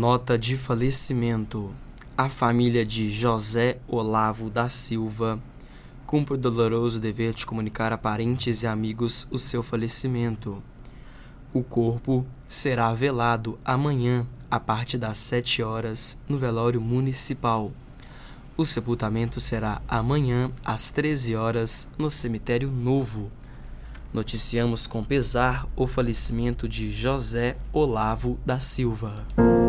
Nota de falecimento. A família de José Olavo da Silva cumpre o doloroso dever de comunicar a parentes e amigos o seu falecimento. O corpo será velado amanhã, a partir das 7 horas, no velório municipal. O sepultamento será amanhã, às 13 horas, no cemitério Novo. Noticiamos com pesar o falecimento de José Olavo da Silva.